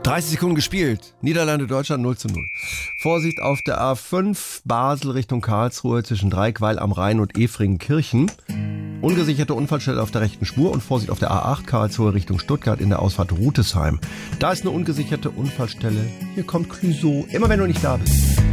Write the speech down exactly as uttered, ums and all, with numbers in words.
dreißig Sekunden gespielt. Niederlande, Deutschland null zu null. Vorsicht auf der A fünf Basel Richtung Karlsruhe zwischen Dreikweiler am Rhein und Efringkirchen. Ungesicherte Unfallstelle auf der rechten Spur und Vorsicht auf der A acht Karlsruhe Richtung Stuttgart in der Ausfahrt Rutesheim. Da ist eine ungesicherte Unfallstelle. Hier kommt Clouseau. Immer wenn du nicht da bist.